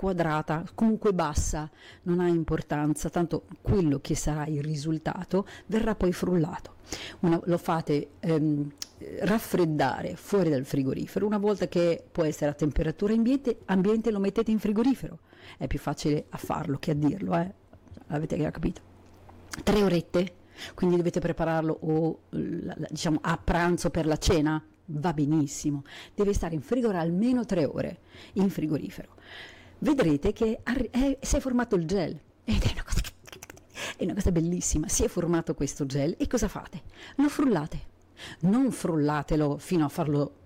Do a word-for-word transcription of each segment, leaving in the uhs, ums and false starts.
quadrata, comunque bassa, non ha importanza, tanto quello che sarà il risultato verrà poi frullato. Una, lo fate ehm, raffreddare fuori dal frigorifero, una volta che può essere a temperatura ambiente, ambiente lo mettete in frigorifero, è più facile a farlo che a dirlo, eh? Avete capito? Tre orette, quindi dovete prepararlo o diciamo a pranzo per la cena, va benissimo, deve stare in frigorifero almeno tre ore in frigorifero. Vedrete che è, si è formato il gel ed è una cosa, è una cosa bellissima, si è formato questo gel e cosa fate? Lo frullate, non frullatelo fino a farlo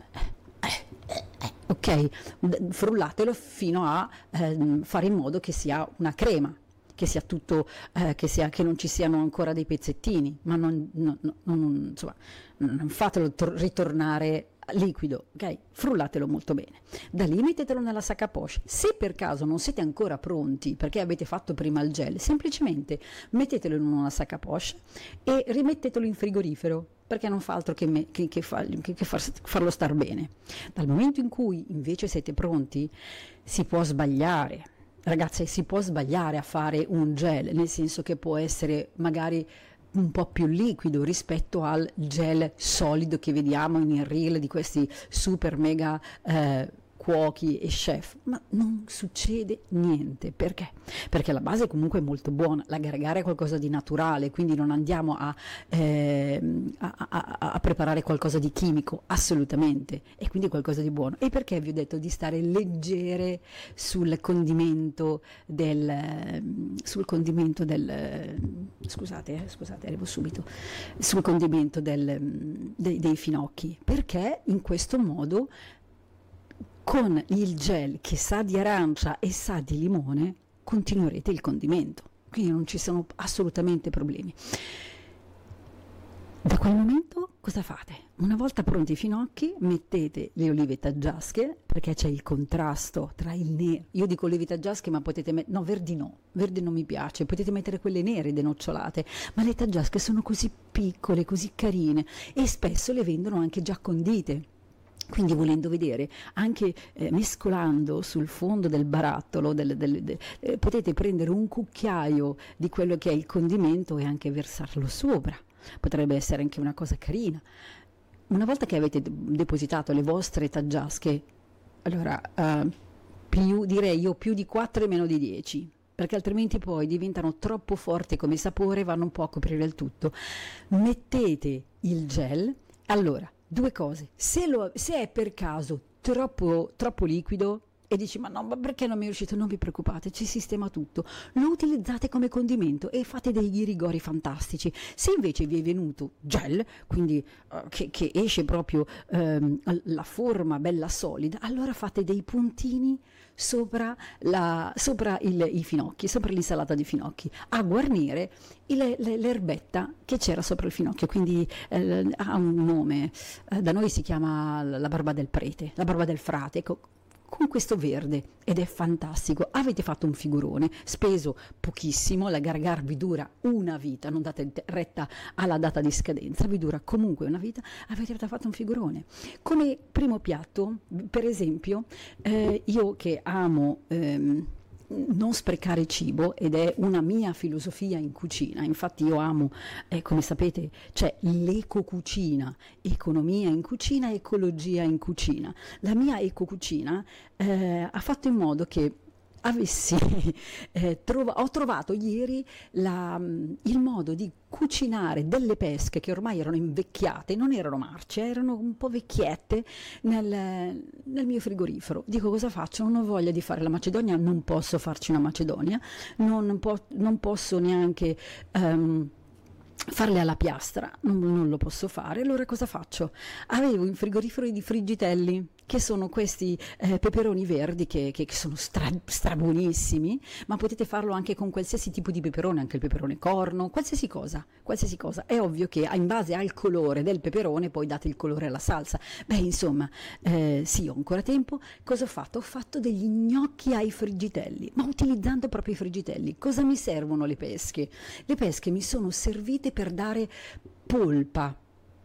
ok, frullatelo fino a eh, fare in modo che sia una crema, che sia tutto, eh, che, sia, che non ci siano ancora dei pezzettini, ma non, non, non, insomma, non fatelo tor- ritornare liquido, ok? Frullatelo molto bene. Da lì mettetelo nella sacca poche. Se per caso non siete ancora pronti perché avete fatto prima il gel, semplicemente mettetelo in una sacca poche e rimettetelo in frigorifero, perché non fa altro che, me, che, che, fa, che, che far, farlo star bene. Dal momento in cui invece siete pronti, si può sbagliare. Ragazzi, si può sbagliare a fare un gel, nel senso che può essere magari un po' più liquido rispetto al gel solido che vediamo in reel di questi super mega eh, cuochi e chef, ma non succede niente. Perché? Perché la base comunque è molto buona, l'aggregare è qualcosa di naturale, quindi non andiamo a, eh, a, a, a preparare qualcosa di chimico, assolutamente, e quindi qualcosa di buono. E perché vi ho detto di stare leggere sul condimento del sul condimento del scusate, eh, scusate, arrivo subito, sul condimento del, dei, dei finocchi, perché in questo modo con il gel che sa di arancia e sa di limone continuerete il condimento, quindi non ci sono assolutamente problemi. Da quel momento cosa fate? Una volta pronti i finocchi, mettete le olive taggiasche, perché c'è il contrasto tra il nero. Io dico olive taggiasche, ma potete mettere, no, verdi no, verde non mi piace, potete mettere quelle nere denocciolate, ma le taggiasche sono così piccole, così carine e spesso le vendono anche già condite. Quindi volendo vedere, anche eh, mescolando sul fondo del barattolo, del, del, del, eh, potete prendere un cucchiaio di quello che è il condimento e anche versarlo sopra. Potrebbe essere anche una cosa carina. Una volta che avete depositato le vostre taggiasche, allora uh, più, direi io più di quattro e meno di dieci, perché altrimenti poi diventano troppo forti come sapore e vanno un po' a coprire il tutto. Mettete il gel, allora due cose, se, lo, se è per caso troppo, troppo liquido e dici ma no, ma perché non mi è uscito, non vi preoccupate, ci sistema tutto, lo utilizzate come condimento e fate dei ghirigori fantastici. Se invece vi è venuto gel, quindi uh, che, che esce proprio um, la forma bella solida, allora fate dei puntini sopra, la, sopra il, i finocchi, sopra l'insalata di finocchi, a guarnire il, l'erbetta che c'era sopra il finocchio, quindi eh, ha un nome, eh, da noi si chiama la barba del prete, la barba del frate, ecco, con questo verde, ed è fantastico. Avete fatto un figurone, speso pochissimo, la Gargar vi dura una vita, non date retta alla data di scadenza, vi dura comunque una vita, avete fatto un figurone. Come primo piatto, per esempio, eh, io che amo ehm, non sprecare cibo, ed è una mia filosofia in cucina, infatti io amo, eh, come sapete, c'è l'ecocucina, economia in cucina, ecologia in cucina. La mia ecocucina eh, ha fatto in modo che avessi eh, trova, ho trovato ieri la, il modo di cucinare delle pesche che ormai erano invecchiate, non erano marce, erano un po' vecchiette nel, nel mio frigorifero. Dico, cosa faccio? Non ho voglia di fare la macedonia, non posso farci una macedonia, non, po- non posso neanche um, farle alla piastra, non, non lo posso fare. Allora cosa faccio? Avevo in frigorifero i friggitelli, che sono questi eh, peperoni verdi che, che, che sono stra, strabuonissimi, ma potete farlo anche con qualsiasi tipo di peperone, anche il peperone corno, qualsiasi cosa, qualsiasi cosa. È ovvio che in base al colore del peperone poi date il colore alla salsa. Beh, insomma, eh, sì, ho ancora tempo. Cosa ho fatto? Ho fatto degli gnocchi ai friggitelli, ma utilizzando proprio i friggitelli. Cosa mi servono le pesche? Le pesche mi sono servite per dare polpa.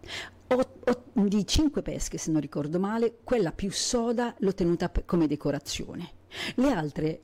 Ho, ho, di cinque pesche, se non ricordo male, quella più soda l'ho tenuta come decorazione. Le altre